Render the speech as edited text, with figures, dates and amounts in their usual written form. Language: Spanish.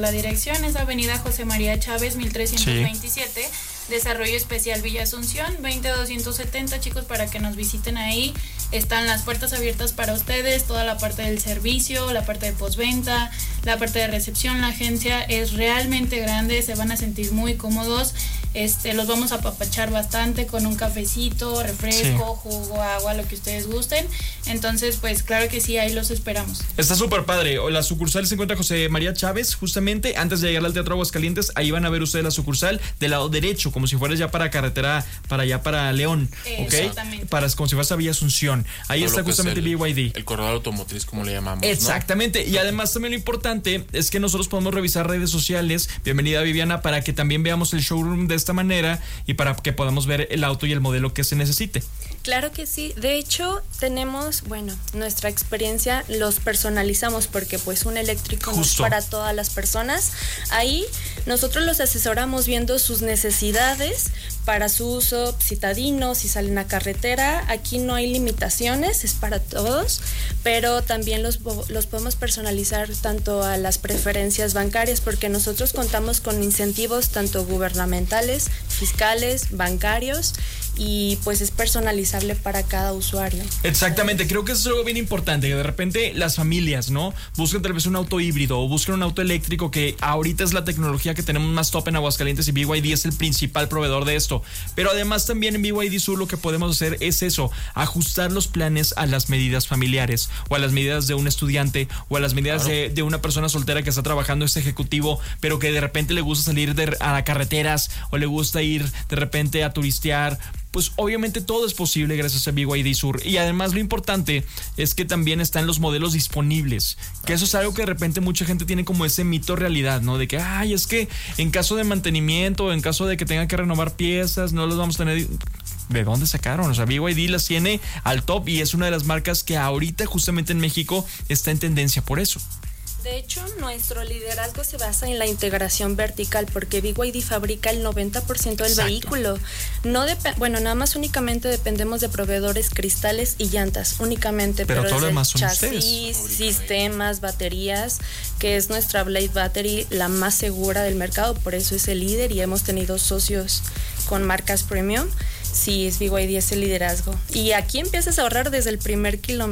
La dirección es Avenida José María Chávez, 1327, Desarrollo Especial Villa Asunción, 20270, chicos, para que nos visiten ahí. Están las puertas abiertas para ustedes, toda la parte del servicio, la parte de postventa, la parte de recepción. La agencia es realmente grande, se van a sentir muy cómodos. Los vamos a apapachar bastante con un cafecito, refresco, jugo, agua, lo que ustedes gusten. Entonces, pues claro que sí, ahí los esperamos. Está súper padre. La sucursal se encuentra José María Chávez, justamente antes de llegar al Teatro Aguascalientes. Ahí van a ver ustedes la sucursal del lado derecho, como si fueras ya para carretera, para allá para León, ¿ok? Exactamente. Como si fueras a Villa Asunción. Ahí está justamente BYD. El corredor automotriz, como le llamamos, exactamente, ¿no? Y además también lo importante es que nosotros podemos revisar redes sociales. Bienvenida, Viviana, para que también veamos el showroom de esta manera y para que podamos ver el auto y el modelo que se necesite. Claro que sí. De hecho, tenemos, nuestra experiencia los personalizamos porque pues un eléctrico no es para todas las personas. Ahí nosotros los asesoramos viendo sus necesidades para su uso citadino, si salen a carretera. Aquí no hay limitaciones, es para todos, pero también los podemos personalizar tanto a las preferencias bancarias, porque nosotros contamos con incentivos tanto gubernamentales, fiscales, bancarios, y pues es personalizable para cada usuario. Exactamente, creo que eso es algo bien importante, que de repente las familias, ¿no? Buscan tal vez un auto híbrido o buscan un auto eléctrico, que ahorita es la tecnología que tenemos más top en Aguascalientes y BYD es el principal proveedor de esto. Pero además también en BYD Sur lo que podemos hacer es eso, ajustar los planes a las medidas familiares o a las medidas de un estudiante o a las medidas de una persona soltera que está trabajando este ejecutivo, pero que de repente le gusta salir a carreteras o le gusta ir de repente a turistear. Pues obviamente todo es posible gracias a BYD Sur. Y además lo importante es que también están los modelos disponibles, que eso es algo que de repente mucha gente tiene como ese mito realidad, ¿no? De que, es que en caso de mantenimiento, en caso de que tengan que renovar piezas, no los vamos a tener. ¿De dónde sacaron? O sea, BYD las tiene al top y es una de las marcas que ahorita justamente en México está en tendencia por eso. De hecho, nuestro liderazgo se basa en la integración vertical, porque BYD fabrica el 90% del vehículo. Nada más únicamente dependemos de proveedores cristales y llantas, únicamente. Pero todo lo demás son chasis, sistemas, baterías, que es nuestra Blade Battery, la más segura del mercado, por eso es el líder y hemos tenido socios con marcas premium. Sí, es BYD, es el liderazgo. Y aquí empiezas a ahorrar desde el primer kilómetro.